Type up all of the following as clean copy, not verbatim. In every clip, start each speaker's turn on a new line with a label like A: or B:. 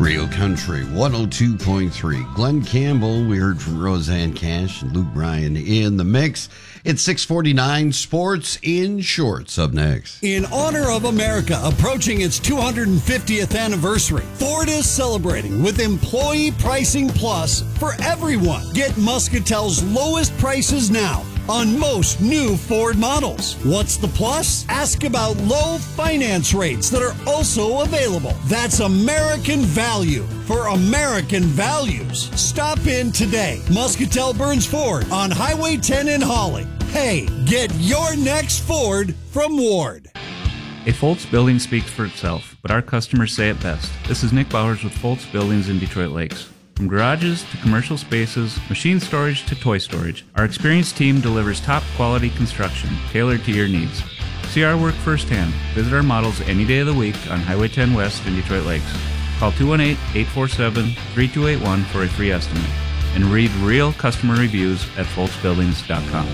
A: Real Country 102.3. Glenn Campbell, we heard from Roseanne Cash and Luke Bryan in the mix. It's 6:49, Sports in Shorts up next.
B: In honor of America approaching its 250th anniversary, Ford is celebrating with Employee Pricing Plus for everyone. Get Muscatel's lowest prices now on most new Ford models. What's the plus? Ask about low finance rates that are also available. That's American value for American values. Stop in today. Muscatel Burns Ford on Highway 10 in Holly. Hey, get your next Ford from Ward.
C: A Foltz building speaks for itself, but our customers say it best. This is Nick Bowers with Foltz Buildings in Detroit Lakes. From garages to commercial spaces, machine storage to toy storage, our experienced team delivers top quality construction tailored to your needs. See our work firsthand. Visit our models any day of the week on Highway 10 West in Detroit Lakes. Call 218-847-3281 for a free estimate. And read real customer reviews at foltzbuildings.com.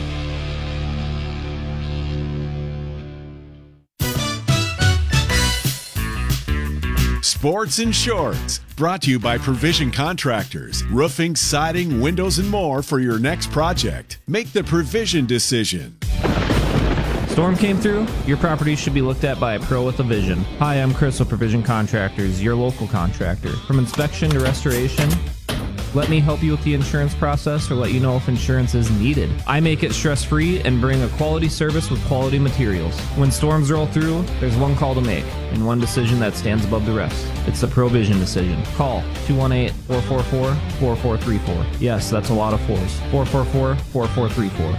D: Sports in Shorts, brought to you by Provision Contractors. Roofing, siding, windows, and more for your next project. Make the Provision decision.
E: Storm came through? Your property should be looked at by a pro with a vision. Hi, I'm Chris with Provision Contractors, your local contractor. From inspection to restoration, let me help you with the insurance process or let you know if insurance is needed. I make it stress-free and bring a quality service with quality materials. When storms roll through, there's one call to make and one decision that stands above the rest. It's the Provision decision. Call 218-444-4434. Yes, that's a lot of fours. 444-4434.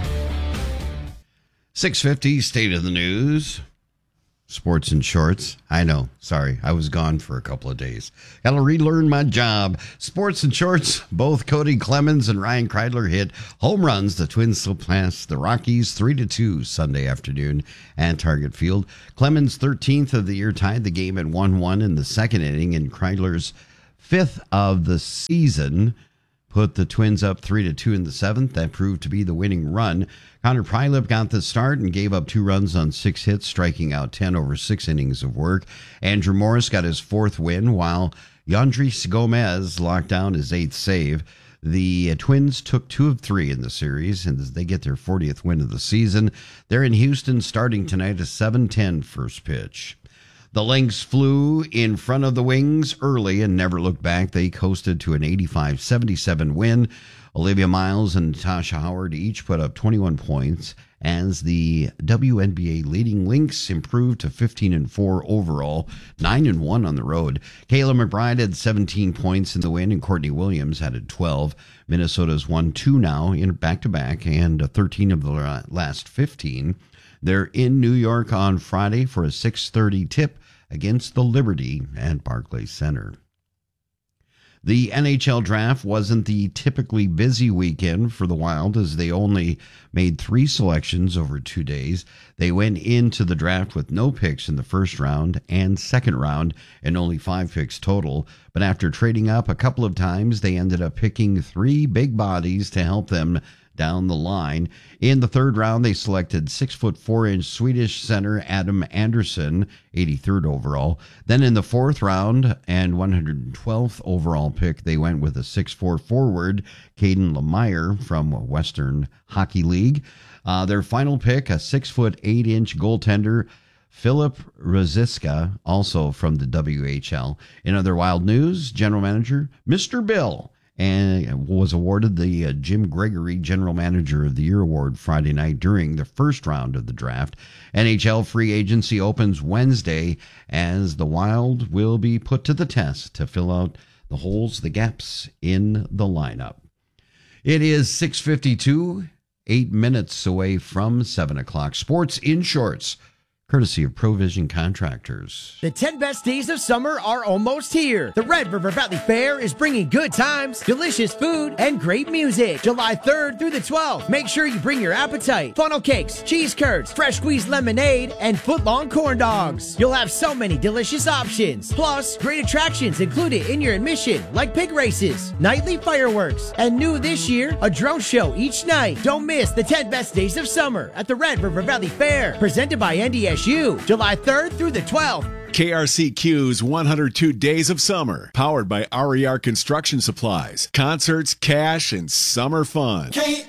A: 6:50, State of the News. Sports in Shorts. I know. Sorry. I was gone for a couple of days. Got to relearn my job. Sports in Shorts. Both Cody Clemens and Ryan Kreidler hit home runs. The Twins still pass the Rockies 3-2 Sunday afternoon at Target Field. Clemens' 13th of the year tied the game at 1-1 in the second inning, and Kreidler's 5th of the season put the Twins up 3-2 in the seventh. That proved to be the winning run. Connor Prilip got the start and gave up 2 runs on 6 hits, striking out 10 over 6 innings of work. Andrew Morris got his 4th win, while Yandris Gomez locked down his 8th save. The Twins took 2 of 3 in the series, and they get their 40th win of the season. They're in Houston starting tonight at 7:10 first pitch. The Lynx flew in front of the Wings early and never looked back. They coasted to an 85-77 win. Olivia Miles and Natasha Howard each put up 21 points as the WNBA leading Lynx improved to 15-4 overall, 9-1 on the road. Kayla McBride had 17 points in the win, and Courtney Williams had 12. Minnesota's won 2 now in back-to-back and 13 of the last 15. They're in New York on Friday for a 6:30 tip against the Liberty at Barclays Center. The NHL draft wasn't the typically busy weekend for the Wild, as they only made 3 selections over 2 days. They went into the draft with no picks in the first round and second round and only 5 picks total. But after trading up a couple of times, they ended up picking 3 big bodies to help them down the line. In the third round, they selected 6'4" Swedish center Adam Anderson, 83rd overall. Then in the fourth round and 112th overall pick, they went with a 6'4" forward, Caden Lemire from Western Hockey League. Their final pick, a 6'8" goaltender, Philip Rosiska, also from the WHL. In other Wild news, general manager Mr. Bill and was awarded the Jim Gregory General Manager of the Year award Friday night during the first round of the draft. NHL free agency opens Wednesday as the Wild will be put to the test to fill out the holes, the gaps in the lineup. It is 6:52, 8 minutes away from 7 o'clock. Sports in Shorts, courtesy of Provision Contractors.
F: The 10 best days of summer are almost here. The Red River Valley Fair is bringing good times, delicious food, and great music. July 3rd through the 12th. Make sure you bring your appetite. Funnel cakes, cheese curds, fresh squeezed lemonade, and foot-long corn dogs. You'll have so many delicious options. Plus, great attractions included in your admission, like pig races, nightly fireworks, and new this year, a drone show each night. Don't miss the 10 best days of summer at the Red River Valley Fair, presented by NDSU, July 3rd through the 12th.
D: KRCQ's 102 Days of Summer, powered by RER Construction Supplies. Concerts, cash, and summer fun.